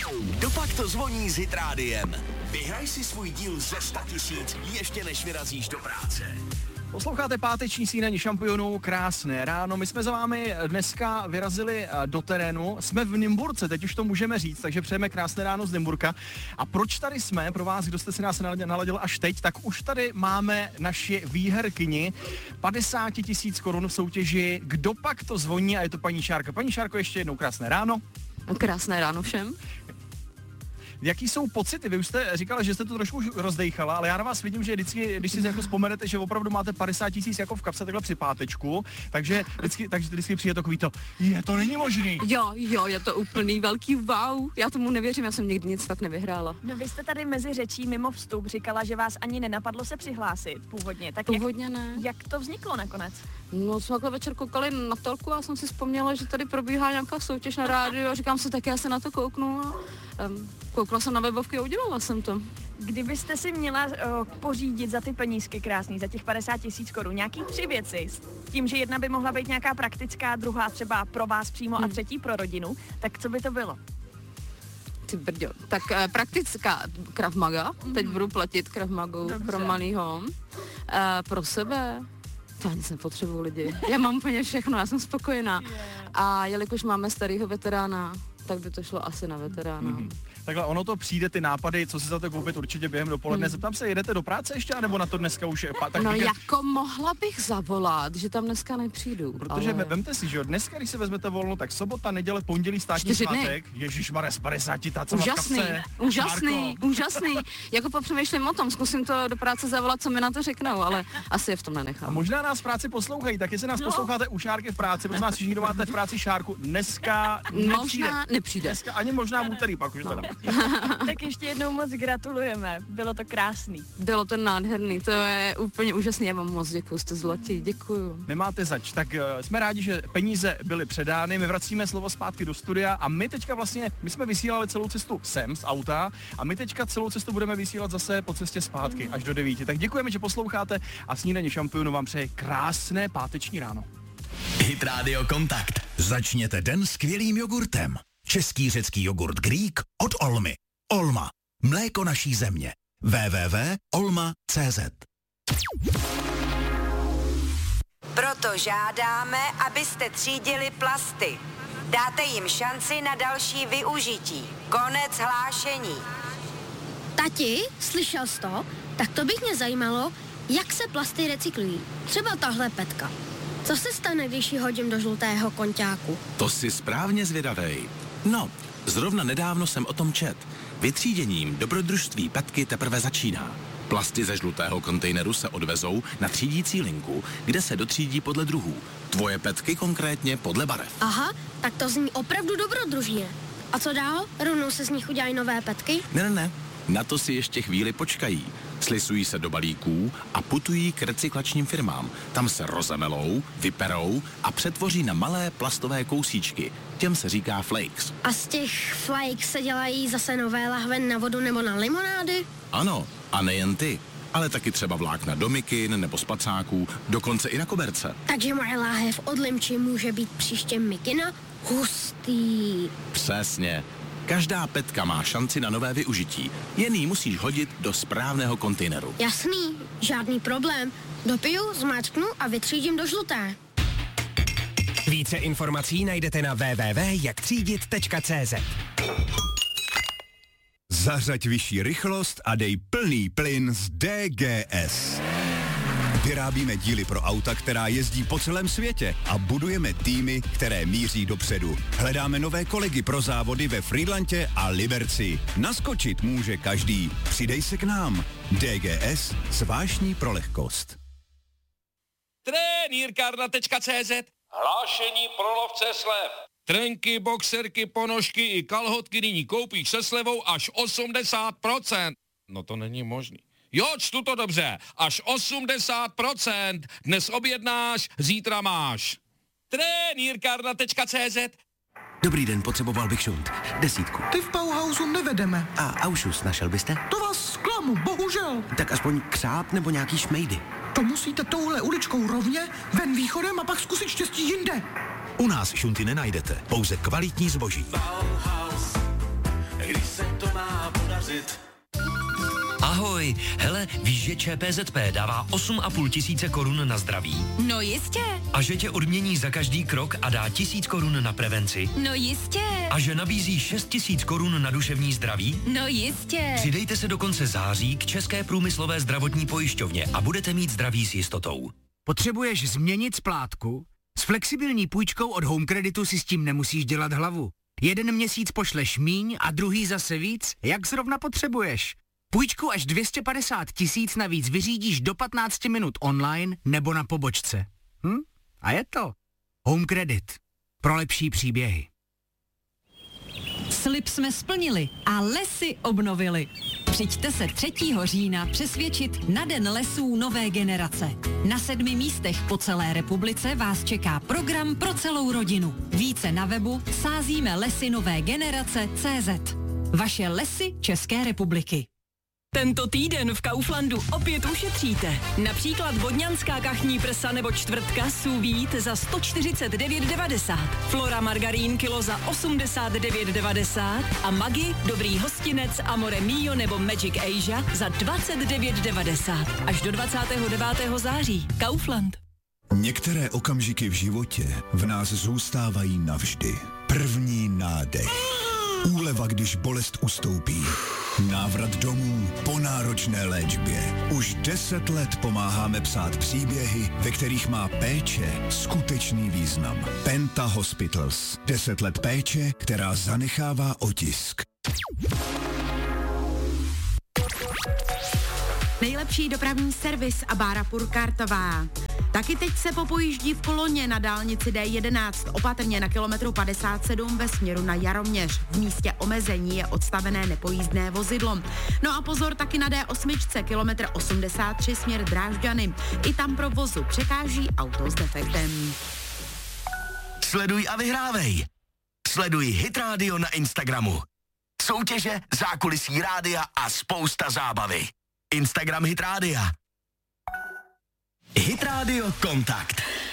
Kdopak to zvoní s Hit Rádiem. Vyhraj si svůj díl ze 100 000 ještě než vyrazíš do práce. Posloucháte páteční snídaní šampionů, krásné ráno. My jsme za vámi dneska vyrazili do terénu, jsme v Nymburce, teď už to můžeme říct, takže přejeme krásné ráno z Nymburka. A proč tady jsme, pro vás, kdo jste si nás naladil až teď, tak už tady máme naši výherkyni 50 000 korun v soutěži Kdopak to zvoní a je to paní Šárka. Paní Šárko, ještě jednou krásné ráno. Krásné ráno všem. Jaký jsou pocity? Vy už jste říkala, že jste to trošku rozdejchala, ale já na vás vidím, že vždycky, když si jako vzpomenete, že opravdu máte 50 000 jako v kapse takhle při pátečku, takže vždycky přijde takový to, to není možný. Jo, je to úplný velký wow. Já tomu nevěřím, já jsem nikdy nic tak nevyhrála. No vy jste tady mezi řečí mimo vstup říkala, že vás ani nenapadlo se přihlásit původně. Tak původně ne. Jak to vzniklo nakonec? No, jsme takhle večer koukali na telku a jsem si vzpomněla, že tady probíhá nějaká soutěž na rádiu a říkám si, tak já se na to kouknu a koukla jsem na webovky a udělala jsem to. Kdybyste si měla pořídit za ty penízky krásný, za těch 50 000 korun, nějaký 3 věci, s tím, že jedna by mohla být nějaká praktická, druhá třeba pro vás přímo a třetí pro rodinu, tak co by to bylo? Ty brďo. Tak praktická Krav Maga, teď budu platit Krav Magu pro malýho, pro sebe. To nic nepotřebuji lidi. Já mám úplně všechno, já jsem spokojená. A jelikož máme starýho veterána, tak by to šlo asi na veterána. Takhle ono to přijde, ty nápady, co si za to koupit určitě během dopoledne. Zeptám se, jedete do práce ještě, anebo na to dneska už je? Jako mohla bych zavolat, že tam dneska nepřijdu. Protože vemte si, že dneska, když se vezmete volno, tak sobota, neděle, pondělí, státní svátek. Ježišmarja, z 50 táca v kapse. Úžasný. Jako popřemýšlím o tom, zkusím to do práce zavolat, co mi na to řeknou, ale asi je v tom nenechám. A možná nás v práci poslouchají, tak jestli nás posloucháte u Šárky v práci, protože nás všichni, kdo máte v práci Šárku, dneska nepřijde. Dneska ani možná v úterý, pak už to Tak ještě jednou moc gratulujeme, bylo to krásný. Bylo to nádherný, to je úplně úžasný, já vám moc děkuju, jste zlatí, děkuju. Nemáte zač, tak jsme rádi, že peníze byly předány, my vracíme slovo zpátky do studia a my teďka vlastně, my jsme vysílali celou cestu sem z auta a my teďka celou cestu budeme vysílat zase po cestě zpátky až do 9. Tak děkujeme, že posloucháte a snídaně šampionu vám přeje krásné páteční ráno. Hit Radio Kontakt. Začněte den skvělým jogurtem. Český řecký jogurt Greek od Olmy. Olma. Mléko naší země. www.olma.cz. Proto žádáme, abyste třídili plasty. Dáte jim šanci na další využití. Konec hlášení. Tati, slyšel jsi to? Tak to bych mě zajímalo, jak se plasty recyklují. Třeba tahle petka. Co se stane, když ji hodím do žlutého konťáku? To jsi správně zvědavej. No, zrovna nedávno jsem o tom čet. Vytříděním dobrodružství petky teprve začíná. Plasty ze žlutého kontejneru se odvezou na třídící linku, kde se dotřídí podle druhů. Tvoje petky konkrétně podle barev. Aha, tak to zní opravdu dobrodružně. A co dál? Rovnou se z nich udělají nové petky? Ne. Na to si ještě chvíli počkají. Slisují se do balíků a putují k recyklačním firmám. Tam se rozemelou, vyperou a přetvoří na malé plastové kousíčky. Těm se říká flakes. A z těch flakes se dělají zase nové lahve na vodu nebo na limonády? Ano, a nejen ty, ale taky třeba vlákna do mikin nebo spacáků, dokonce i na koberce. Takže moje láhev od limči může být příště mikina? Hustý. Přesně. Každá petka má šanci na nové využití. Jen ji musíš hodit do správného kontejneru. Jasný, žádný problém. Dopiju, zmáčknu a vytřídím do žluté. Více informací najdete na www.jaktřídit.cz. Zařaď vyšší rychlost a dej plný plyn z DGS. Vyrábíme díly pro auta, která jezdí po celém světě a budujeme týmy, které míří dopředu. Hledáme nové kolegy pro závody ve Frýdlantě a Liberci. Naskočit může každý. Přidej se k nám. DGS – zvláštní pro lehkost. Trenýrkárna.cz. Hlášení pro lovce slev. Trenky, boxerky, ponožky i kalhotky nyní koupíš se slevou až 80%. No to není možný. Jo, čtu to dobře. Až 80%. Dnes objednáš, zítra máš. Trenýrkárna.cz. Dobrý den, potřeboval bych šunt. 10. Ty v Bauhausu nevedeme. A Aušus našel byste? To vás zklamu, bohužel. Tak aspoň křáp nebo nějaký šmejdy. To musíte touhle uličkou rovně, ven východem a pak zkusit štěstí jinde. U nás šunty nenajdete, pouze kvalitní zboží. Bauhaus, když Hit. Ahoj, hele, víš, že ČPZP dává 8,5 tisíce korun na zdraví? No jistě. A že tě odmění za každý krok a dá 1000 korun na prevenci? No jistě. A že nabízí 6 000 korun na duševní zdraví? No jistě. Přidejte se do konce září k České průmyslové zdravotní pojišťovně a budete mít zdraví s jistotou. Potřebuješ změnit splátku? S flexibilní půjčkou od Home Creditu si s tím nemusíš dělat hlavu. Jeden měsíc pošleš míň a druhý zase víc, jak zrovna potřebuješ. Půjčku až 250 000 navíc vyřídíš do 15 minut online nebo na pobočce. A je to Home Credit. Pro lepší příběhy. Slib jsme splnili a lesy obnovili. Přijďte se 3. října přesvědčit na Den lesů nové generace. Na 7 místech po celé republice vás čeká program pro celou rodinu. Více na webu sázíme-lesy-nové-generace.cz. Vaše lesy České republiky. Tento týden v Kauflandu opět ušetříte. Například vodňanská kachní prsa nebo čtvrtka sous vide za 149,90. Flora margarín kilo za 89,90 a Maggi, dobrý hostinec, Amore Mio nebo Magic Asia za 29,90. Až do 29. září. Kaufland. Některé okamžiky v životě v nás zůstávají navždy. První nádech. Úleva, když bolest ustoupí. Návrat domů po náročné léčbě. Už 10 let pomáháme psát příběhy, ve kterých má péče skutečný význam. Penta Hospitals. 10 let péče, která zanechává otisk. Nejlepší dopravní servis a Bára Purkartová. Taky teď se popojíždí v koloně na dálnici D11, opatrně na kilometru 57 ve směru na Jaroměř. V místě omezení je odstavené nepojízdné vozidlo. No a pozor taky na D8, kilometr 83 směr Drážďany. I tam pro vozu překáží auto s defektem. Sleduj a vyhrávej. Sleduj Hit Radio na Instagramu. Soutěže, zákulisí rádia a spousta zábavy. Instagram Hit Rádia. Hit Radio Kontakt.